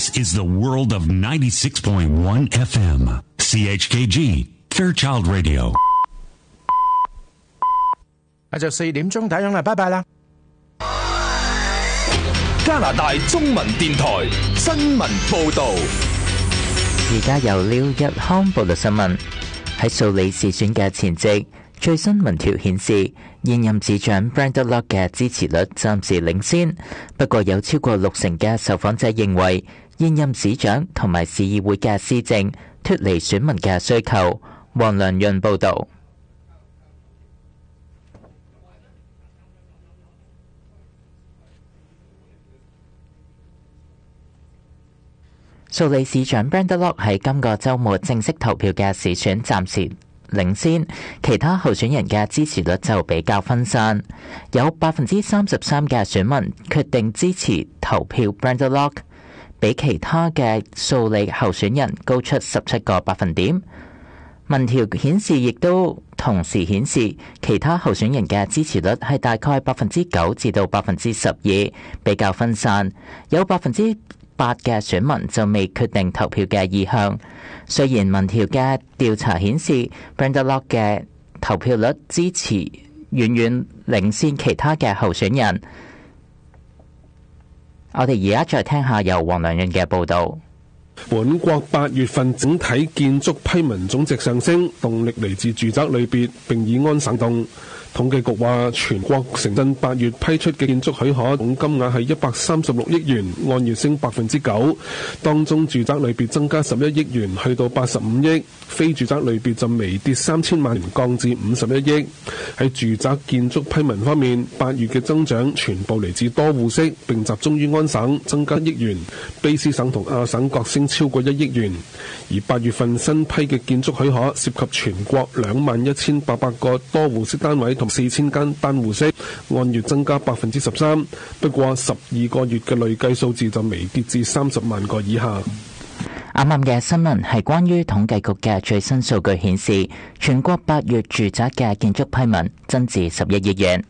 This is the world of 96.1 FM. CHKG, Fairchild Radio. 就4點鐘打烊啦，拜拜啦！ 加拿大中文電台新聞報導。 而家由廖日康報道新聞。喺數理試選嘅前夕，最新民調顯示，現任市長 Brenda Locke 嘅支持率暫時領先。不過有超過60%嘅受訪者認為，現任市長同埋市議會嘅施政脫離選民嘅需求。黃良潤報導。數理市長 Brenda Locke 喺今個週末正式投票嘅市選暫時領先，其他候選人嘅支持率就比較分散。有33%嘅選民決定支持投票 Brenda Locke， 比其他嘅數理候選人高出17個百分點。民調顯示亦都同時顯示，其他候選人嘅支持率係大概9%至到12%，比較分散。有8%嘅選民就未決定投票嘅意向。雖然民調嘅調查顯示 Brenda Locke 嘅投票率支持遠遠領先其他嘅候選人。我哋而家再聽下由黃良潤嘅報導。 本國8月份整體建築批文總值上升，動力嚟自住宅類別，並以安省動。統計局話，全國城鎮8月批出嘅建築許可總金額係136億元，按月升9%。當中住宅類別增加11億元，去到85億；非住宅類別就微跌3000萬元，降至51億。喺住宅建築批文方面，8月嘅增長全部嚟自多戶式，並集中於安省，增加1億元；卑斯省同亞省各升超過1億元。而8月份新批嘅建築許可涉及全國21800個多戶式單位同4000間單戶式，按月增加13%。不過12個月嘅累計數字就微跌至30萬個以下。 啱啱嘅新聞係關於統計局嘅最新數據顯示，全國8月住宅嘅建築批文增至11億元。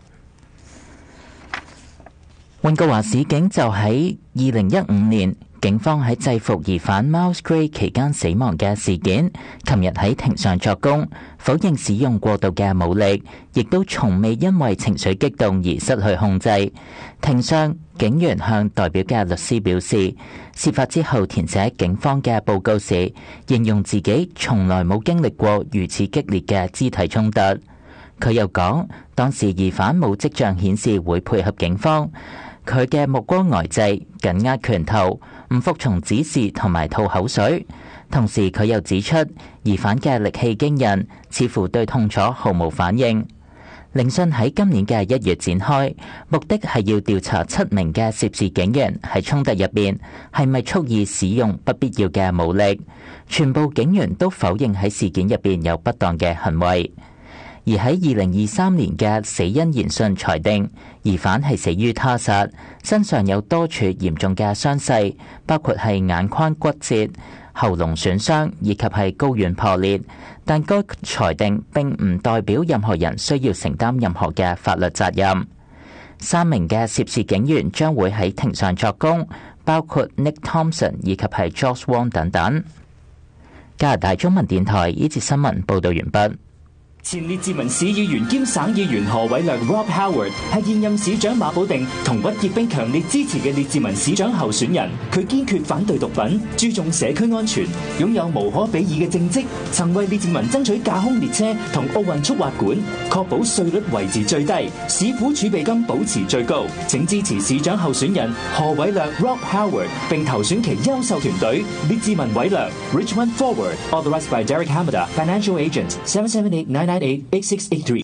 溫哥華市警就喺2015年警方喺制服疑犯 Miles Gray 期間死亡嘅事件，琴日喺庭上作供，否認使用過度嘅武力，亦都從未因為情緒激動而失去控制。庭上，警員向代表嘅律師表示，事發之後填寫警方嘅報告時，形容自己從來冇經歷過如此激烈嘅肢體衝突。佢又講，當時疑犯冇跡象顯示會配合警方，佢嘅目光呆滯，緊握拳頭，唔服從指示同埋吐口水。同時佢又指出，疑犯嘅力氣驚人，似乎對痛楚毫無反應。聆訊喺今年嘅1月展開，目的係要調查7名嘅涉事警員喺衝突入邊係咪蓄意使用不必要嘅武力。全部警員都否認喺事件入邊有不當嘅行為。而喺2023年嘅死因研訊裁定，疑犯係死於他殺，身上有多處嚴重嘅傷勢，包括係眼眶骨折、喉嚨損傷以及係睾丸破裂。但該裁定並唔代表任何人需要承擔任何嘅法律責任。3名嘅涉事警員將會喺庭上作供，包括 Nick Thompson 以及係 Josh Wong 等等。加拿大中文電台呢節新聞報道完畢。 前列治文市議員兼省議員何偉亮 Rob Howard 係現任市長馬寶定同屈傑兵強烈支持嘅列治文市長候選人。佢堅決反對毒品，注重社區安全，擁有無可比擬嘅政績，曾為列治文爭取架空列車同奧運速滑館，確保稅率維持最低，市府儲備金保持最高。請支持市長候選人何偉亮 Rob Howard， 並投選其優秀團隊列治文偉亮 Richmond Forward， Authorized by Derek Hamada Financial Agent 77899988683